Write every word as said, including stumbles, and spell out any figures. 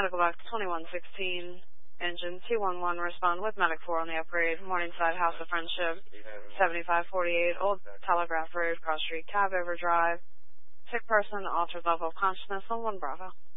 Medical box twenty-one sixteen, engine two one one, respond with Medic four on the upgrade, Morningside House of Friendship, seventy-five forty-eight Old Telegraph Road, Cross Street, Cab Over Drive. Sick person, altered level of consciousness on one Bravo.